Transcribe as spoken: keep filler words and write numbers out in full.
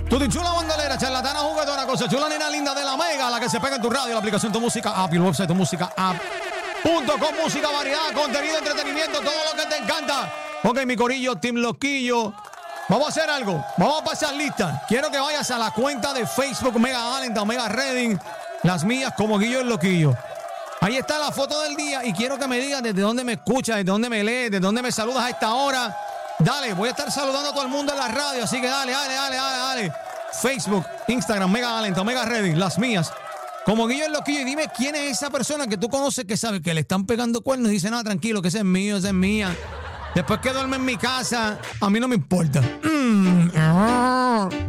Tuti chula bandolera, charlatana juguetona, cosa chula, nena linda de la mega, la que se pega en tu radio, la aplicación Tu Música App y el website Tu Música App. Punto con música, variedad, contenido, entretenimiento, todo lo que te encanta. Ok, mi corillo, Team Loquillo. Vamos a hacer algo. Vamos a pasar lista. Quiero que vayas a la cuenta de Facebook Mega Allen, Mega Redding, las mías como Guillo el Loquillo. Ahí está la foto del día y quiero que me digas desde dónde me escuchas, desde dónde me lees, desde dónde me saludas a esta hora. Dale, voy a estar saludando a todo el mundo en la radio, así que dale, dale, dale, dale, dale. Facebook, Instagram, Mega Allen, Mega Redding, las mías. Como Guillo el Loquillo, y dime quién es esa persona que tú conoces que sabe que le están pegando cuernos y dice, no, tranquilo, que ese es mío, ese es mía. Después que duerme en mi casa, a mí no me importa. Mm.